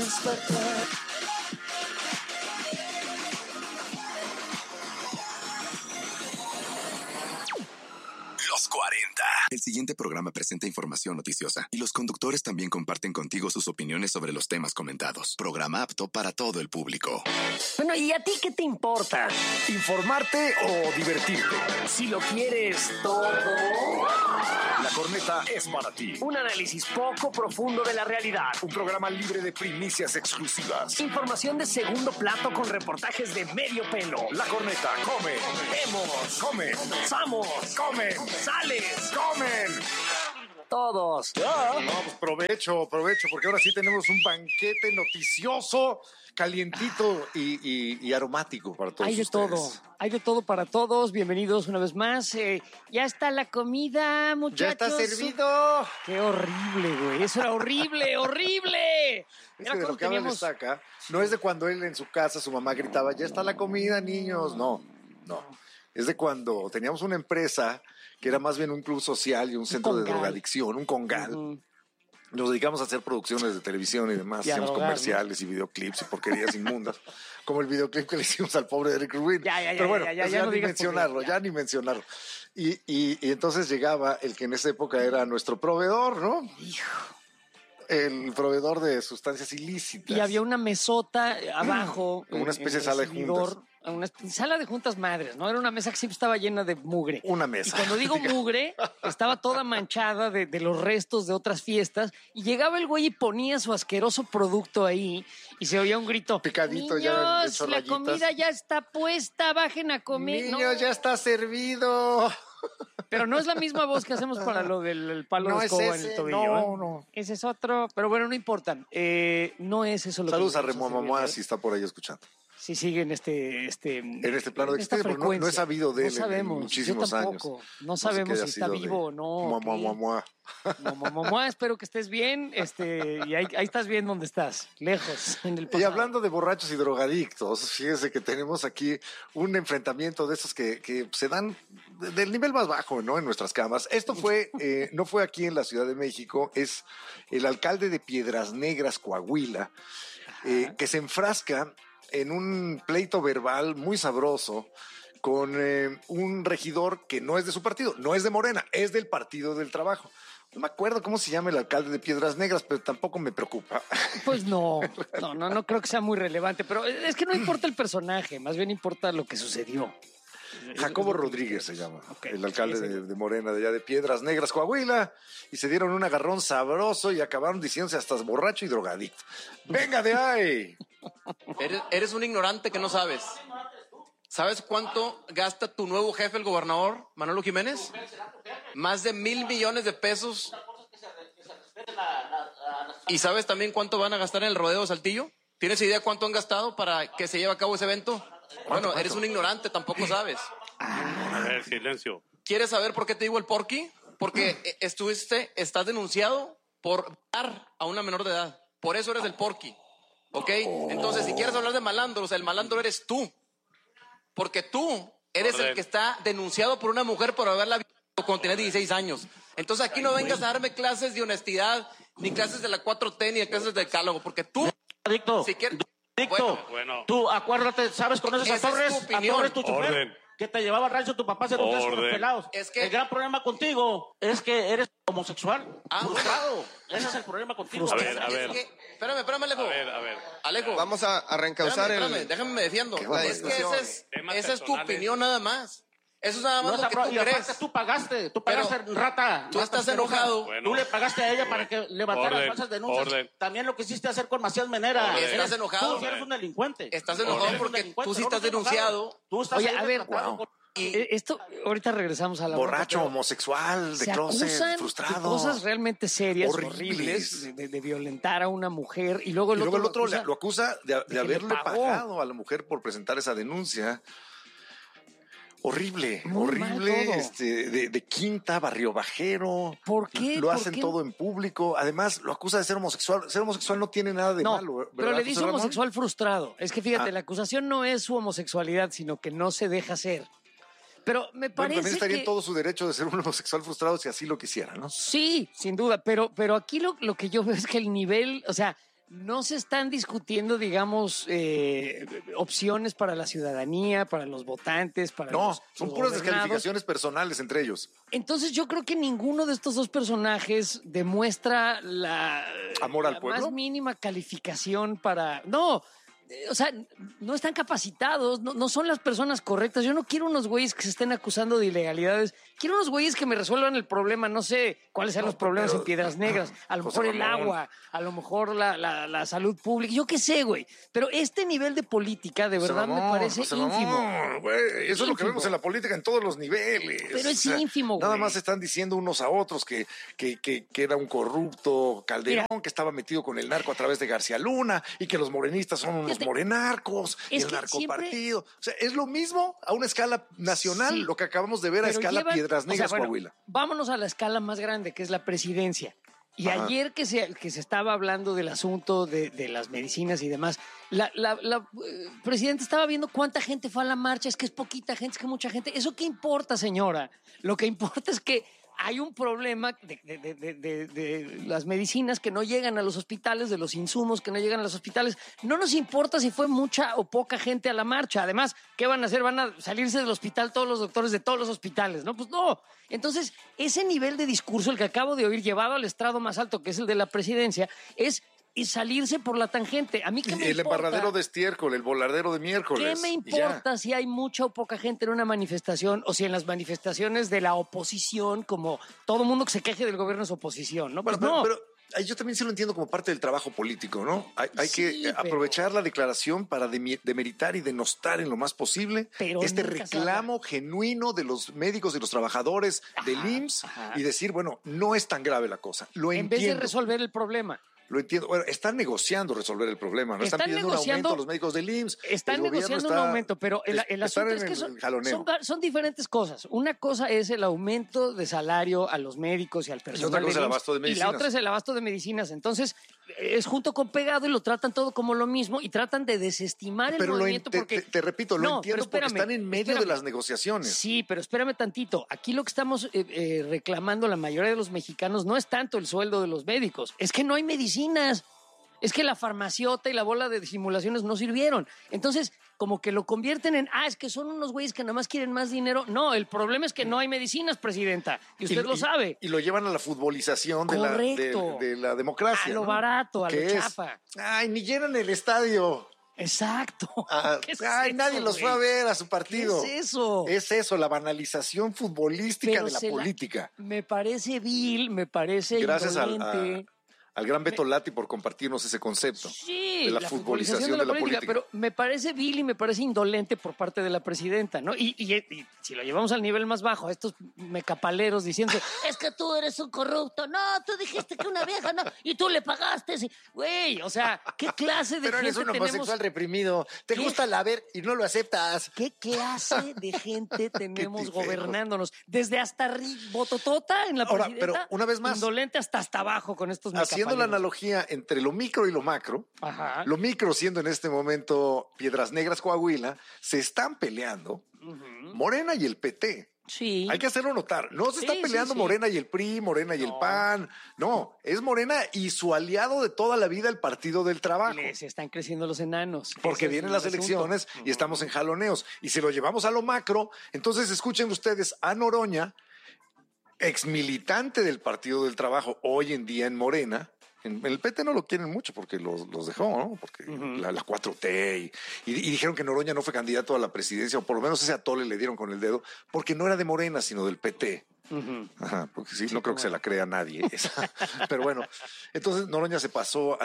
Los 40. El siguiente programa presenta información noticiosa y los conductores también comparten contigo sus opiniones sobre los temas comentados. Programa apto para todo el público. Bueno, ¿y a ti qué te importa? ¿Informarte o divertirte? Si lo quieres todo. La corneta es para ti. Un análisis poco profundo de la realidad. Un programa libre de primicias exclusivas. Información de segundo plato con reportajes de medio pelo. La corneta come. Vemos. Come. Samos. Comen. Sales. Comen. Todos. No, pues provecho, porque ahora sí tenemos un banquete noticioso, calientito y aromático para todos Hay de ustedes. todo. Hay de todo para todos. Bienvenidos una vez más. Ya está la comida, muchachos. ¡Ya está servido! Qué horrible, güey. Eso era horrible, horrible. Es Era que de cuando lo que habla teníamos... destaca, no es de cuando él en su casa, su mamá gritaba, ya está la comida, niños. No. Es de cuando teníamos una empresa que era más bien un club social y un centro de congal. drogadicción, un congal. Ujú. Nos dedicamos a hacer producciones de televisión y demás. Y a Hacíamos drogar, comerciales y videoclips y porquerías inmundas. Como el videoclip que le hicimos al pobre Eric Rubin. Ya, Pero bueno, ya ya no ni digas mencionarlo, porque- ya ni mencionarlo. Y entonces llegaba el que en esa época era nuestro proveedor, ¿no? El proveedor de sustancias ilícitas. Y había una mesota abajo. Como una especie de sala de recibidor, juntas. Una sala de juntas madres, ¿no? Era una mesa que siempre estaba llena de mugre. Una mesa. Y cuando digo mugre, estaba toda manchada de los restos de otras fiestas. Y llegaba el güey y ponía su asqueroso producto ahí. Y se oía un grito. Picadito, Niños, ya hecho la rayitas. comida ya está puesta, bajen a comer. Niños, No, ya está servido. pero no es la misma voz que hacemos para lo del palo No de es escoba en ese, el tobillo. no. Ese es otro, pero bueno, no importa. No es eso lo Saludos que a nos Remo hace Mamá bien, si está por ahí escuchando. Si sigue en en En este plano de esta existencia, porque no he frecuencia. sabido de No él en sabemos, muchísimos yo años. tampoco. No sé qué sabemos haya si está sido de vivo o no. Mua. Mamá, espero que estés bien. Y ahí estás bien donde estás, lejos, en el pasado. Y hablando de borrachos y drogadictos, fíjese que tenemos aquí un enfrentamiento de esos que se dan del nivel más bajo, ¿no? En nuestras camas. Esto fue, no fue aquí en la Ciudad de México, es el alcalde de Piedras Negras, Coahuila, que se enfrasca en un pleito verbal muy sabroso con un regidor que no es de su partido, no es de Morena, es del Partido del Trabajo. No me acuerdo cómo se llama el alcalde de Piedras Negras, pero tampoco me preocupa. Pues no creo que sea muy relevante, pero es que no importa el personaje, más bien importa lo que sucedió. Jacobo Rodríguez se llama, Ok, el alcalde sí. de Morena, de allá de Piedras Negras, Coahuila, y se dieron un agarrón sabroso y acabaron diciéndose hasta borracho y drogadicto. ¡Venga de ahí! Eres un ignorante que no sabes. ¿Sabes cuánto gasta tu nuevo jefe, el gobernador Manolo Jiménez? Más de 1,000 millones de pesos. ¿Y sabes también cuánto van a gastar en el rodeo de Saltillo? ¿Tienes idea cuánto han gastado para que se lleve a cabo ese evento? Bueno, eres un ignorante, tampoco sabes. A ver, silencio. ¿Quieres saber por qué te digo el porqui? Porque estás denunciado por dar a una menor de edad. Por eso eres el porqui. ¿Ok? Entonces, si quieres hablar de malandros, el malandro eres tú. Porque tú eres el que está denunciado por una mujer por haberla violado cuando tenía 16 años. Entonces, aquí no vengas a darme clases de honestidad, ni clases de la 4T, ni clases de decálogo, porque tú, Adicto, si quieres... adicto. Bueno. Tú acuérdate, ¿sabes? ¿Conoces Esa a Torres? es tu opinión. A Torres, tu chofer, Orden. que te llevaba al rancho tu papá hace 2 días con los Orden. pelados. Es que- El gran problema contigo es que eres homosexual, Ah, frustrado. Ese es el problema contigo. A ver, a ver. Es que, espérame, Alejo. A ver. Alejo. Vamos a reencauzar Espérame, déjame me defiendo. Qué barbaridad. Es que Temas esa es tu personales. opinión nada más. Eso es nada más No, lo que y tú aparte crees. tú pagaste, rata. Tú Rata estás asquerosa. enojado. Bueno. Tú le pagaste a ella para que levantara Orden, falsas denuncias. orden. También lo quisiste hacer con Macías Menera. Orden. Estás enojado. Tú sí eres un delincuente. Estás enojado Eres un porque delincuente, tú sí no estás estás enojado. denunciado. Tú estás Oye, ahí a ver, retratado wow. con- Esto, ahorita regresamos a la Borracho, pero homosexual, de se closet, acusan frustrado. de cosas realmente serias, Horribles. horribles, de violentar a una mujer y luego Y luego el otro acusa lo acusa de que le haberle pagó. pagado a la mujer por presentar esa denuncia. Horrible, Muy mal horrible, todo. de quinta, barrio bajero. ¿Por qué? Lo ¿Por hacen qué? todo en público. Además, lo acusa de ser homosexual. Ser homosexual no tiene nada de No, malo, ¿verdad, pero le José dice Ramón? homosexual frustrado. Es que fíjate, Ah. la acusación no es su homosexualidad, sino que no se deja ser. Pero me Bueno, parece también estaría que... en todo su derecho de ser un homosexual frustrado si así lo quisiera, ¿no? Sí, sin duda, pero aquí lo que yo veo es que el nivel, o sea, no se están discutiendo, digamos, opciones para la ciudadanía, para los votantes, para No, los son puras gobernados. descalificaciones personales entre ellos. Entonces yo creo que ninguno de estos dos personajes demuestra la, ¿Amor al la pueblo? más mínima calificación para... No, o sea, no están capacitados, no son las personas correctas. Yo no quiero unos güeyes que se estén acusando de ilegalidades. Quiero unos güeyes que me resuelvan el problema. No sé cuáles sean los problemas en Piedras Negras. A lo José mejor el Ramón. agua, a lo mejor la salud pública. Yo qué sé, güey. Pero este nivel de política de verdad me parece ínfimo. Güey, eso es lo que Ínfimo. vemos en la política en todos los niveles. Pero es ínfimo, Nada güey. más están diciendo unos a otros que era un corrupto Calderón, que estaba metido con el narco a través de García Luna y que los morenistas son unos Fíjate, morenarcos y es el que narcopartido. O sea, es lo mismo a una escala nacional Sí. lo que acabamos de ver a Pero escala llevan- Piedras o sea, Negras, bueno, Coahuila. Vámonos a la escala más grande, que es la presidencia. Y Ajá. ayer que se estaba hablando del asunto de las medicinas y demás, la presidenta estaba viendo cuánta gente fue a la marcha. Es que es poquita gente, es que mucha gente. ¿Eso qué importa, señora? Lo que importa es que hay un problema de las medicinas que no llegan a los hospitales, de los insumos que no llegan a los hospitales. No nos importa si fue mucha o poca gente a la marcha. Además, ¿qué van a hacer? ¿Van a salirse del hospital todos los doctores de todos los hospitales? No, pues no. Entonces, ese nivel de discurso, el que acabo de oír, llevado al estrado más alto, que es el de la presidencia, es salirse por la tangente. A mí qué me El importa. embarradero de estiércol, el voladero de miércoles. ¿Qué me y ya. importa si hay mucha o poca gente en una manifestación o si en las manifestaciones de la oposición, como todo mundo que se queje del gobierno es oposición, ¿no? Bueno, Pues no. pero yo también sí lo entiendo como parte del trabajo político, ¿no? Hay Sí, que pero- aprovechar la declaración para demeritar y denostar en lo más posible Pero este nunca se reclamo genuino de los médicos y los trabajadores del IMSS ajá. y decir, bueno, no es tan grave la cosa. Lo En vez de entiendo. resolver el problema. Lo entiendo. Bueno, están negociando resolver el problema, ¿no? Están Están pidiendo negociando- un aumento a los médicos del IMSS. Están El gobierno negociando un está- aumento, pero el están asunto en es que el son, jaloneo. son diferentes cosas. Una cosa es el aumento de salario a los médicos y al personal otra cosa es el del IMSS, abasto de y la medicinas. otra es el abasto de medicinas. Entonces, es junto con pegado y lo tratan todo como lo mismo y tratan de desestimar el Pero movimiento porque... te repito, lo No, entiendo pero porque espérame, están en medio de espérame. las negociaciones. Sí, pero espérame tantito. Aquí lo que estamos reclamando la mayoría de los mexicanos no es tanto el sueldo de los médicos, es que no hay medicinas. Es que la farmaciota y la bola de simulaciones no sirvieron. Entonces, como que lo convierten en, es que son unos güeyes que nada más quieren más dinero. No, el problema es que no hay medicinas, presidenta. Y usted lo sabe. Y lo llevan a la futbolización de Correcto. la democracia. A lo ¿no? barato, a lo ¿Qué es? chafa. Ay, ni llenan el estadio. Exacto. ¿Qué es Nadie eso, los fue a güey? ver a su partido. ¿Qué es eso? Es eso, la banalización futbolística Pero de la se política. Me parece vil, me parece Gracias indolente. al gran Beto Lati por compartirnos ese concepto Sí, de la futbolización de la política. Pero me parece vil y me parece indolente por parte de la presidenta, ¿no? Y si lo llevamos al nivel más bajo, estos mecapaleros diciendo, es que tú eres un corrupto, no, tú dijiste que una vieja, no, y tú le pagaste, sí. Güey, o sea, ¿qué clase de Pero eres gente un homosexual tenemos? reprimido. Te ¿Qué? gusta la ver y no lo aceptas. ¿Qué clase de gente tenemos tipejos. gobernándonos? Desde hasta Rick Bototota en la Ahora, presidenta, pero una vez más, indolente hasta abajo con estos haciendo la mecapaleros. analogía entre lo micro y lo macro, Ajá. lo micro siendo en este momento Piedras Negras, Coahuila, se están peleando Morena y el PT. Sí. Hay que hacerlo notar. No se está Sí, peleando sí. Morena y el PRI, Morena y el PAN. No, es Morena y su aliado de toda la vida, el Partido del Trabajo. Les están creciendo los enanos. Porque Ese es vienen el las asunto. elecciones y estamos en jaloneos. Y si lo llevamos a lo macro, entonces escuchen ustedes a Noroña, ex militante del Partido del Trabajo, hoy en día en Morena. En el PT no lo quieren mucho porque los dejó, ¿no? Porque la 4T y dijeron que Noroña no fue candidato a la presidencia, o por lo menos ese atole le dieron con el dedo, porque no era de Morena, sino del PT. Ajá, porque sí, no creo que se la crea nadie esa. Pero bueno, entonces Noroña se pasó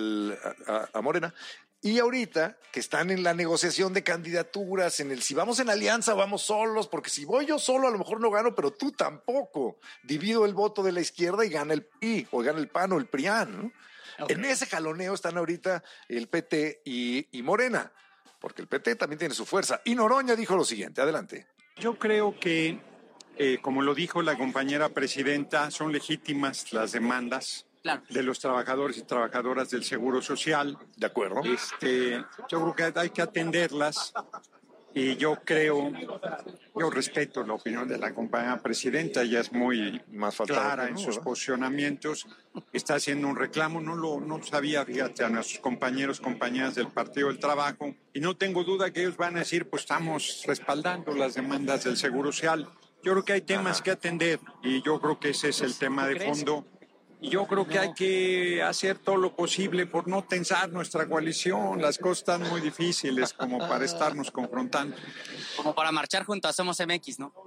a Morena. Y ahorita que están en la negociación de candidaturas, en el si vamos en alianza o vamos solos, porque si voy yo solo a lo mejor no gano, pero tú tampoco. Divido el voto de la izquierda y gana el PRI, o gana el PAN o el PRIAN, ¿no? Okay. En ese jaloneo están ahorita el PT y Morena, porque el PT también tiene su fuerza. Y Noroña dijo lo siguiente, adelante. Yo creo que, como lo dijo la compañera presidenta, son legítimas las demandas Claro. de los trabajadores y trabajadoras del Seguro Social. ¿De acuerdo? Yo creo que hay que atenderlas Y yo respeto la opinión de la compañera presidenta, ella es muy Más faltaba clara que en no, sus ¿verdad? posicionamientos, está haciendo un reclamo, no sabía, fíjate, a nuestros compañeras del Partido del Trabajo, y no tengo duda que ellos van a decir, pues estamos respaldando las demandas del Seguro Social. Yo creo que hay temas que atender, y yo creo que ese es el tema de fondo. Y yo creo que hay que hacer todo lo posible por no tensar nuestra coalición. Las cosas están muy difíciles como para estarnos confrontando. Como para marchar junto a Somos MX, ¿no?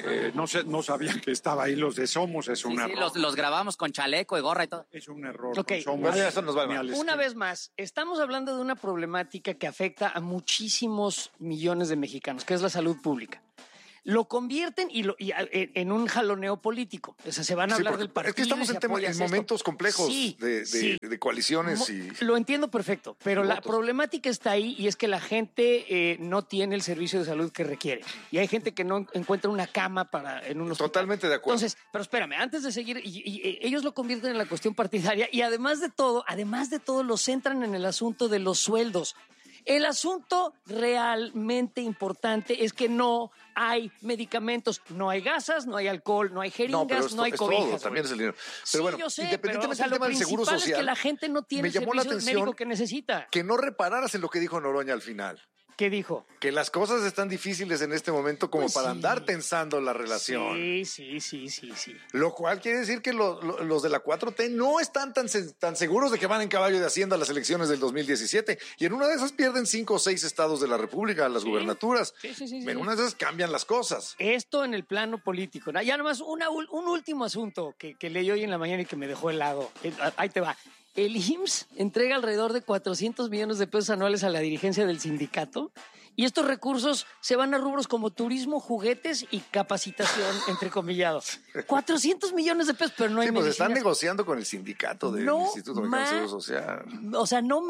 No sabía que estaba ahí los de Somos, es un Sí, error. los grabamos con chaleco y gorra y todo. Es un error. Ok, con Somos. Bueno, ya eso nos vale Ni mal. al Una estilo. vez más, estamos hablando de una problemática que afecta a muchísimos millones de mexicanos, que es la salud pública. Lo convierten en un jaloneo político. O sea, se van a Sí, hablar porque del partido. es que estamos y se en apoya esto. momentos complejos Sí, de sí. coaliciones y... Lo entiendo perfecto, pero la votos. problemática está ahí y es que la gente no tiene el servicio de salud que requiere. Y hay gente que no encuentra una cama en un hospital. Totalmente de acuerdo. Entonces, pero espérame, antes de seguir, ellos lo convierten en la cuestión partidaria y además de todo, lo centran en el asunto de los sueldos. El asunto realmente importante es que no hay medicamentos, no hay gasas, no hay alcohol, no hay jeringas, no hay es cobijas. todo, también es el dinero. Sí, Pero bueno, yo sé, independientemente pero, o sea, del tema del seguro lo principal social, es que la gente no tiene me el llamó la servicio atención médico que necesita. que no repararas en lo que dijo Noroña al final. ¿Qué dijo? Que las cosas están difíciles en este momento como Pues para sí. andar tensando la relación. Sí. Lo cual quiere decir que los de la 4T no están tan seguros de que van en caballo de Hacienda a las elecciones del 2017. Y en una de esas pierden 5 o 6 estados de la República, las gubernaturas. Sí. En una de esas cambian las cosas. Esto en el plano político. ¿No? Ya nomás un último asunto que leí hoy en la mañana y que me dejó helado. Ahí te va. El IMSS entrega alrededor de 400 millones de pesos anuales a la dirigencia del sindicato y estos recursos se van a rubros como turismo, juguetes y capacitación, entrecomillados. 400 millones de pesos, pero no hay Sí, pues están medicinas. negociando con el sindicato del No Instituto Mexicano de Seguro Social. O sea, no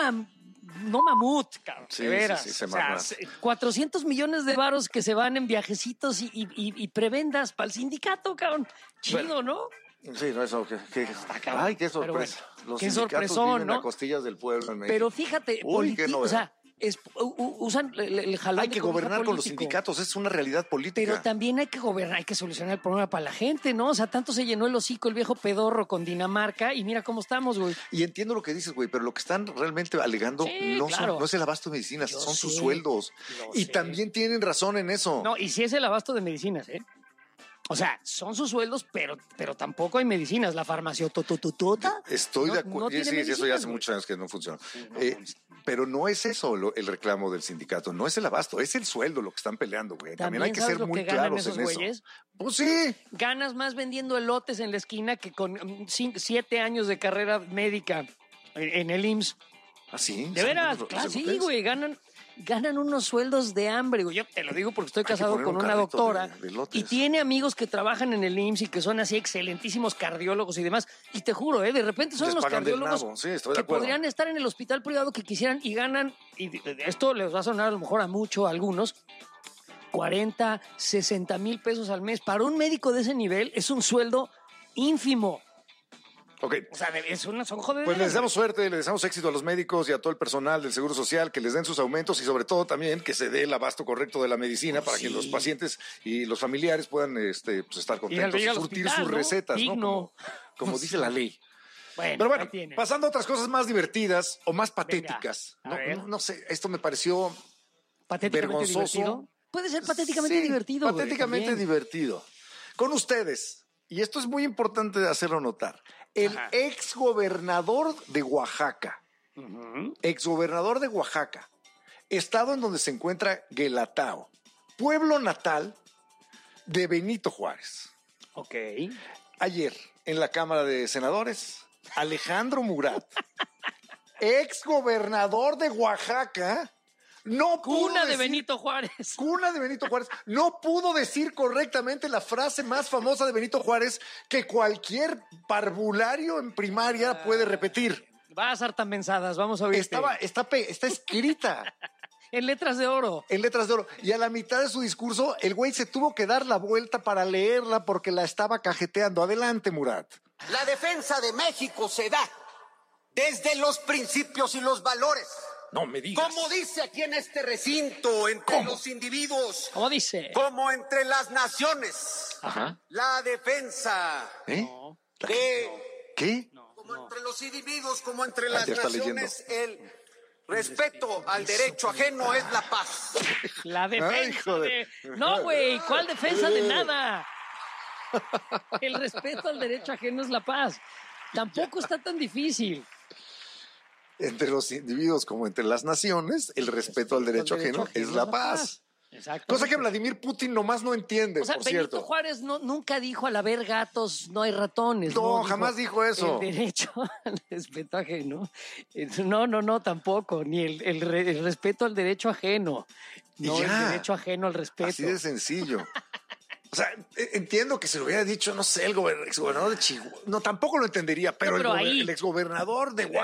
mamut, cabrón, Sí, de veras. sí, se O sea, mamá. 400 millones de varos que se van en viajecitos y prebendas para el sindicato, cabrón. Chido, ¿no? Sí, no, eso, cabrón. ay, qué Pero sorpresa. bueno, Los qué sindicatos sorpresón, viven ¿no? a costillas del pueblo en México. Pero fíjate, Uy, qué o novedad. sea, usan el jalón Hay de que cobija gobernar con los político. sindicatos, es una realidad política. Pero también hay que gobernar, hay que solucionar el problema para la gente, ¿no? O sea, tanto se llenó el hocico el viejo pedorro con Dinamarca y mira cómo estamos, güey. Y entiendo lo que dices, güey, pero lo que están realmente alegando Sí, no, claro. no es el abasto de medicinas, Yo son sus sé, sueldos. lo Y sé. también tienen razón en eso. No, y sí es el abasto de medicinas, ¿eh? O sea, son sus sueldos, pero tampoco hay medicinas. La farmacéutica Estoy de acuerdo. tiene Sí, eso ya medicinas, hace güey. muchos años que no funciona. Pero no es eso el reclamo del sindicato, no es el abasto, es el sueldo lo que están peleando, güey. También hay que ¿sabes ser lo muy que ganan claros esos en eso. güeyes? Pues sí. Ganas más vendiendo elotes en la esquina que con 7 años de carrera médica en el IMSS. ¿Ah, sí? De veras, claro, sí, güey, ganan unos sueldos de hambre, güey. Yo te lo digo porque estoy Hay que casado poner con un una carrito doctora de elotes. y tiene amigos que trabajan en el IMSS y que son así excelentísimos cardiólogos y demás. Y te juro, de repente son Les los pagan del cardiólogos nabo. Sí, estoy de que acuerdo. podrían estar en el hospital privado que quisieran y ganan, y esto les va a sonar a lo mejor a mucho a algunos, 40, 60 mil pesos al mes. Para un médico de ese nivel es un sueldo ínfimo. Ok. O sea, son jodederas. Pues les deseamos suerte, les deseamos éxito a los médicos y a todo el personal del Seguro Social, que les den sus aumentos y sobre todo también que se dé el abasto correcto de la medicina para que los pacientes y los familiares puedan pues estar contentos ir y al surtir hospital, sus ¿no? recetas, Digno. ¿no? Como dice la ley. Bueno, Pero bueno, ahí tiene. pasando a otras cosas más divertidas o más patéticas. a ver. No sé, esto me pareció Patéticamente vergonzoso. divertido. Puede ser patéticamente Sí, divertido. güey, patéticamente también. divertido. Con ustedes, y esto es muy importante de hacerlo notar, el Ajá. exgobernador de Oaxaca, exgobernador de Oaxaca, estado en donde se encuentra Guelatao, pueblo natal de Benito Juárez. Ok. Ayer, en la Cámara de Senadores, Alejandro Murat, exgobernador de Oaxaca, no pudo Cuna de decir- Benito Juárez. Cuna de Benito Juárez, no pudo decir correctamente la frase más famosa de Benito Juárez que cualquier parvulario en primaria puede repetir. Vas harta mensadas, vamos a oír. Está escrita En letras de oro. en letras de oro. Y a la mitad de su discurso, el güey se tuvo que dar la vuelta para leerla porque la estaba cajeteando. Adelante, Murat. La defensa de México se da desde los principios y los valores No me digas. Como dice aquí en este recinto, entre los individuos, ¿Cómo dice? como entre las naciones, Ajá. la defensa ¿Eh? ¿Qué? como entre los individuos, como entre Ah, las ya está naciones, el respeto al derecho ajeno es la paz. La defensa Ay, joder. No, güey, ¿cuál defensa de nada? El respeto al derecho ajeno es la paz. Tampoco está tan difícil. Entre los individuos como entre las naciones, el respeto al derecho ajeno es la paz. Exacto. Cosa que Vladimir Putin nomás no entiende, O sea, por Benito cierto. Juárez nunca dijo al haber gatos no hay ratones. No, jamás dijo eso. El derecho al respeto ajeno. No, tampoco. Ni el respeto al derecho ajeno. No, Y el ya. derecho ajeno al respeto. Así de sencillo. O sea, entiendo que se lo hubiera dicho, no sé, el exgobernador de Chihuahua. No, tampoco lo entendería, pero, No, pero el ahí. exgobernador de